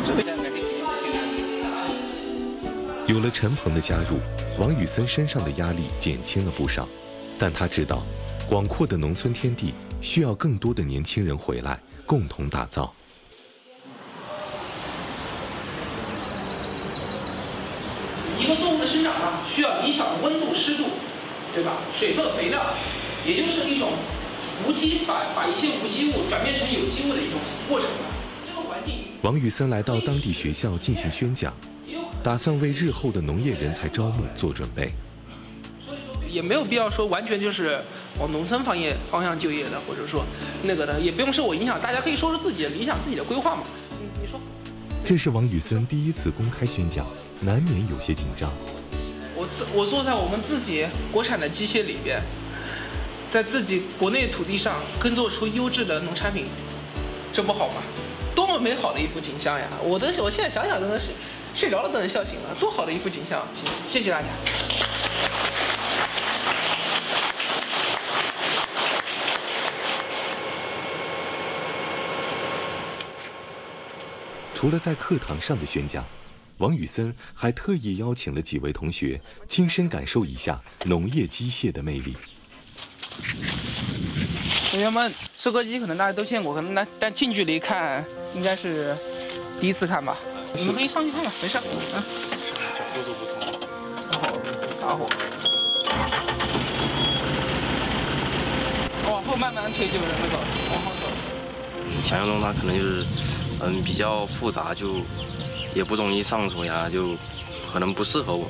这个。 有了陈鹏的加入，王宇森身上的压力减轻了不少，但他知道，广阔的农村天地需要更多的年轻人回来，共同打造。 一个作物的生长呢，需要理想的温度、湿度，对吧？水分、肥料，也就是一种无机，把一些无机物转变成有机物的一种过程吧。这个环境。 王宇森来到当地学校进行宣讲，打算为日后的农业人才招募做准备。 也没有必要说完全就是往农村方向就业的，或者说那个的，也不用受我影响，大家可以说说自己的理想、自己的规划嘛。你说。 这是王宇森第一次公开宣讲，难免有些紧张。 我坐在我们自己国产的机械里边，在自己国内土地上耕作出优质的农产品，这不好吗？多么美好的一幅景象呀！我现在想想真的是睡着了都能笑醒了，多好的一幅景象！谢谢大家。 除了在课堂上的宣讲，王宇森还特意邀请了几位同学亲身感受一下农业机械的魅力。 同学们，收割机可能大家都见过，可能但近距离看应该是第一次看吧。你们可以上去看看，没事。 角度都不同。 打火。往后慢慢推就是那个往后走。 想象中它可能就是比较复杂，就也不容易上手呀，就可能不适合我。